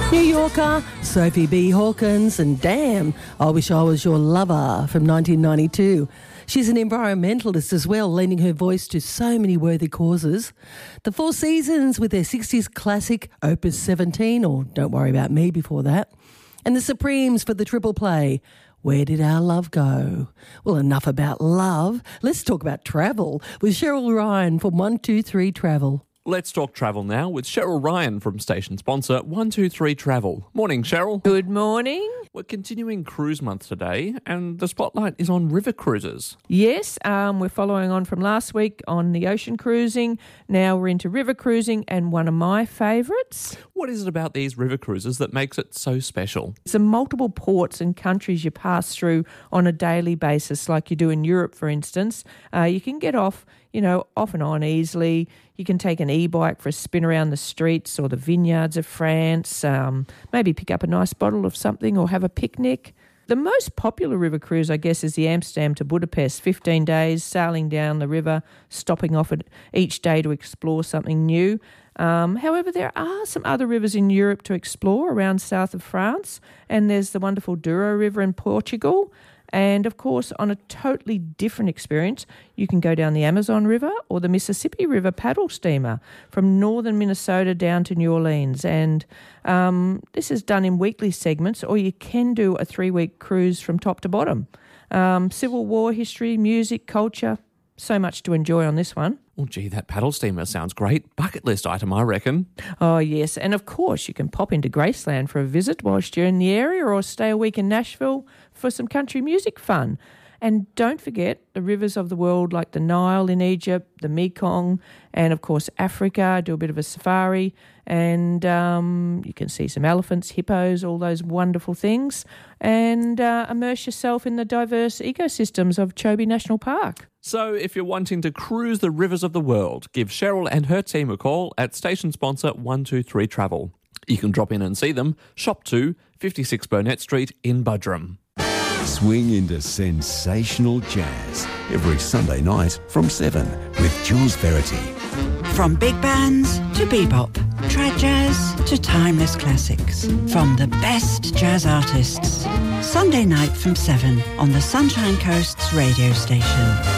New Yorker, Sophie B. Hawkins, and Damn, I Wish I Was Your Lover from 1992. She's an environmentalist as well, lending her voice to so many worthy causes. The Four Seasons with their 60s classic Opus 17, or Don't Worry About Me before that. And the Supremes for the triple play, Where Did Our Love Go? Well, enough about love. Let's talk about travel with Cheryl Ryan from 123 Travel. Let's talk travel now with Cheryl Ryan from station sponsor 123 Travel. Morning, Cheryl. Good morning. We're continuing cruise month today, and the spotlight is on river cruises. Yes, we're following on from last week on the ocean cruising. Now we're into river cruising, and one of my favourites. What is it about these river cruises that makes it so special? It's the multiple ports and countries you pass through on a daily basis, like you do in Europe, for instance. You can get off and on easily. You can take an e-bike for a spin around the streets or the vineyards of France, maybe pick up a nice bottle of something or have a picnic. The most popular river cruise, I guess, is the Amsterdam to Budapest, 15 days, sailing down the river, stopping off at each day to explore something new. However, there are some other rivers in Europe to explore around south of France, and there's the wonderful Douro River in Portugal. And, of course, on a totally different experience, you can go down the Amazon River or the Mississippi River paddle steamer from northern Minnesota down to New Orleans. And this is done in weekly segments, or you can do a 3-week cruise from top to bottom. Civil War history, music, culture, so much to enjoy on this one. Oh, gee, that paddle steamer sounds great. Bucket list item, I reckon. Oh, yes. And, of course, you can pop into Graceland for a visit whilst you're in the area, or stay a week in Nashville for some country music fun. And don't forget the rivers of the world like the Nile in Egypt, the Mekong, and, of course, Africa. Do a bit of a safari, and you can see some elephants, hippos, all those wonderful things, and immerse yourself in the diverse ecosystems of Chobe National Park. So if you're wanting to cruise the rivers of the world, give Cheryl and her team a call at station sponsor 123 Travel. You can drop in and see them. Shop 2, 56 Burnett Street in Buderim. Swing into sensational jazz every Sunday night from 7 with Jules Verity. From big bands to bebop, trad jazz to timeless classics. From the best jazz artists. Sunday night from 7 on the Sunshine Coast's radio station.